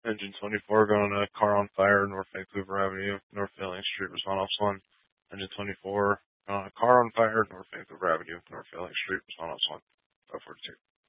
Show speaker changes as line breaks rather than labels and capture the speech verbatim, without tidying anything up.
Engine twenty-four going on a car on fire, North Vancouver Avenue, North Failing Street, response one. Engine twenty-four going on a car on fire, North Vancouver Avenue, North Failing Street, response one. five forty-two.